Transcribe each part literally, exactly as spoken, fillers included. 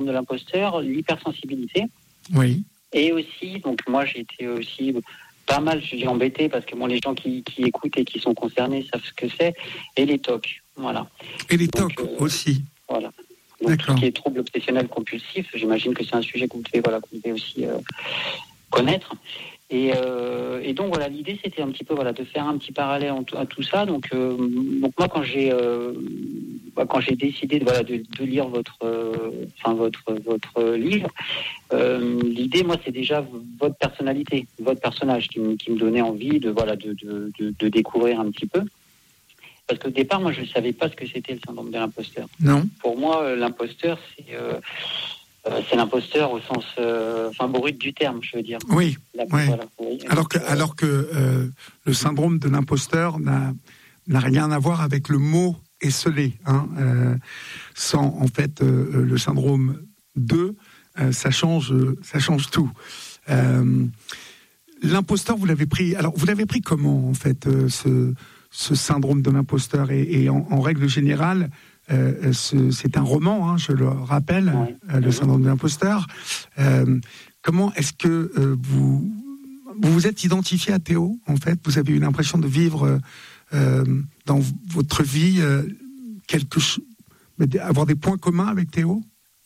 de l'imposteur, l'hypersensibilité. Oui. Et aussi, donc moi j'ai été aussi pas mal, je dis embêté parce que bon, les gens qui, qui écoutent et qui sont concernés savent ce que c'est. Et les T O C, voilà. Et les T O C euh, aussi. Voilà. Donc D'accord. Tout ce qui est trouble obsessionnel compulsif, j'imagine que c'est un sujet que vous devez, voilà, que vous devez aussi euh, connaître. Et, euh, et donc voilà, l'idée c'était un petit peu voilà de faire un petit parallèle en, à tout ça. Donc, euh, donc moi quand j'ai euh, bah, quand j'ai décidé de, voilà de, de lire votre euh, enfin votre votre livre, euh, l'idée moi c'est déjà votre personnalité, votre personnage qui, qui me donnait envie de voilà de, de, de, de découvrir un petit peu. Parce qu'au départ moi je ne savais pas ce que c'était le syndrome de l'imposteur. Non. Pour moi l'imposteur c'est euh, c'est l'imposteur au sens euh, enfin brut du terme, je veux dire. Oui. La, ouais. voilà, oui. Alors que, alors que euh, le syndrome de l'imposteur n'a, n'a rien à voir avec le mot esseulé. Hein, euh, sans, en fait, euh, le syndrome deux, euh, ça change, ça change tout. Euh, l'imposteur, vous l'avez pris. Alors, vous l'avez pris comment, en fait, euh, ce, ce syndrome de l'imposteur et, et en, en règle générale. Euh, ce, c'est un roman, hein, je le rappelle, ouais. euh, le syndrome de l'imposteur. Euh, comment est-ce que euh, vous, vous vous êtes identifié à Théo, en fait? Vous avez eu l'impression de vivre euh, dans votre vie euh, quelque chose, avoir des points communs avec Théo?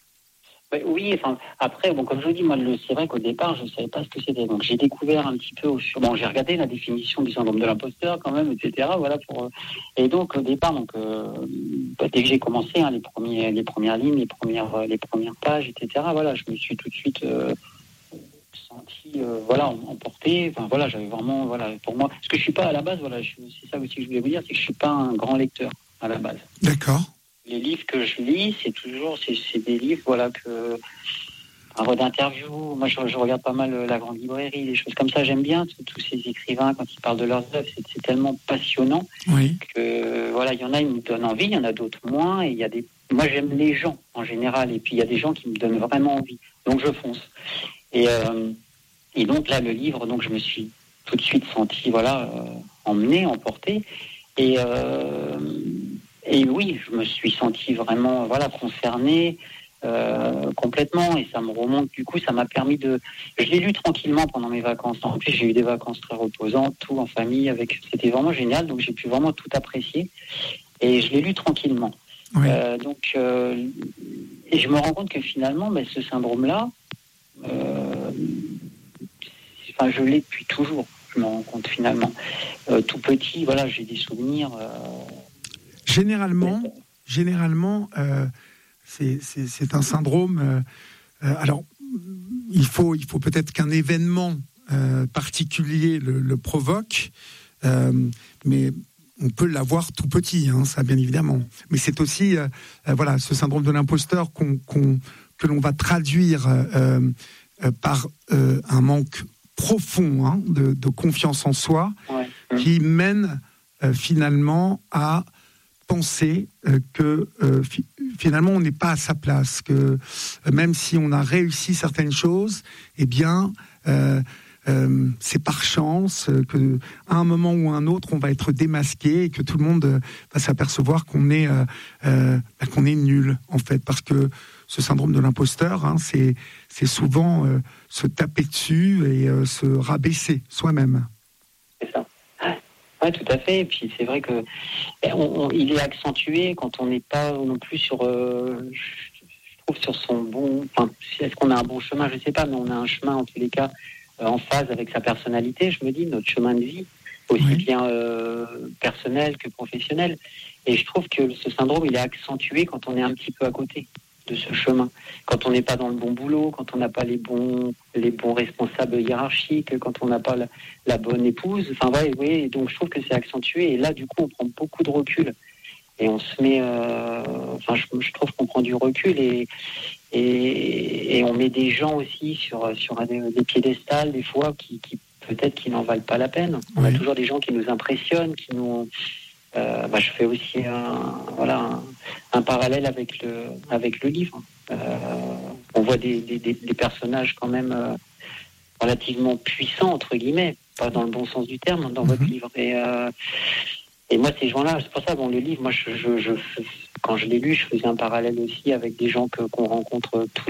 Oui, enfin, après, bon, comme je vous dis, moi, le, c'est vrai qu'au départ, je ne savais pas ce que c'était. Donc, j'ai découvert un petit peu, au fur, bon, j'ai regardé la définition du syndrome de l'imposteur, quand même, et cetera. Voilà, pour, et donc, au départ, donc, euh, dès que j'ai commencé, hein, les premiers, les premières lignes, les premières, les premières pages, et cetera. Voilà, je me suis tout de suite euh, senti, euh, voilà, emporté. Enfin, voilà, j'avais vraiment, voilà, pour moi, parce que je suis pas à la base, voilà, je, c'est ça aussi que je voulais vous dire, c'est que je suis pas un grand lecteur à la base. D'accord. Les livres que je lis, c'est toujours, c'est, c'est des livres, voilà, que, un rôle d'interview. Moi, je, je regarde pas mal La Grande Librairie, des choses comme ça. J'aime bien tous ces écrivains quand ils parlent de leurs œuvres. C'est, c'est tellement passionnant oui. que, voilà, il y en a, ils me donnent envie, il y en a d'autres moins. Et il y a des, moi, j'aime les gens en général. Et puis, il y a des gens qui me donnent vraiment envie. Donc, je fonce. Et, euh, et donc, là, le livre, donc, je me suis tout de suite senti, voilà, euh, emmené, emporté. Et, euh, Et oui, je me suis senti vraiment, voilà, concerné euh, complètement, et ça me remonte. Du coup, ça m'a permis de. Je l'ai lu tranquillement pendant mes vacances. En plus, j'ai eu des vacances très reposantes, tout en famille, avec. C'était vraiment génial. Donc, j'ai pu vraiment tout apprécier, et je l'ai lu tranquillement. Oui. Euh, donc, euh, et je me rends compte que finalement, ben, ce syndrome-là, euh, enfin, je l'ai depuis toujours. Je me rends compte finalement. Euh, tout petit, voilà, j'ai des souvenirs. Euh, Généralement, généralement, euh, c'est, c'est, c'est un syndrome. Euh, euh, alors, il faut, il faut peut-être qu'un événement euh, particulier le, le provoque, euh, mais on peut l'avoir tout petit, hein, ça bien évidemment. Mais c'est aussi, euh, euh, voilà, ce syndrome de l'imposteur qu'on, qu'on, que l'on va traduire euh, euh, par euh, un manque profond hein, de, de confiance en soi, ouais. qui mène euh, finalement à penser euh, que euh, fi- finalement on n'est pas à sa place, que euh, même si on a réussi certaines choses, eh bien euh, euh, c'est par chance euh, que à un moment ou à un autre on va être démasqué et que tout le monde euh, va s'apercevoir qu'on est euh, euh, bah, qu'on est nul en fait, parce que ce syndrome de l'imposteur, hein, c'est c'est souvent euh, se taper dessus et euh, se rabaisser soi-même. C'est ça. Oui, tout à fait. Et puis c'est vrai que on, on, il est accentué quand on n'est pas non plus sur, euh, je trouve, sur son bon. Enfin, est-ce qu'on a un bon chemin? Je ne sais pas, mais on a un chemin en tous les cas euh, en phase avec sa personnalité. Je me dis notre chemin de vie, aussi oui. bien euh, personnel que professionnel. Et je trouve que ce syndrome, il est accentué quand on est un petit peu à côté de ce chemin, quand on n'est pas dans le bon boulot, quand on n'a pas les bons les bons responsables hiérarchiques, quand on n'a pas la, la bonne épouse, enfin ouais, ouais, donc je trouve que c'est accentué, et là du coup on prend beaucoup de recul et on se met euh, enfin je, je trouve qu'on prend du recul et, et et on met des gens aussi sur sur des, des piédestals des fois qui, qui peut-être qui n'en valent pas la peine. On oui. a toujours des gens qui nous impressionnent, qui nous Euh, bah, je fais aussi un, voilà, un, un parallèle avec le, avec le livre. Euh, on voit des, des, des personnages quand même euh, relativement puissants, entre guillemets, pas dans le bon sens du terme, dans mm-hmm. votre livre. Et, euh, et moi, ces gens-là, c'est pour ça, bon, le livre, moi, je, je, je, quand je l'ai lu, je faisais un parallèle aussi avec des gens que, qu'on rencontre tous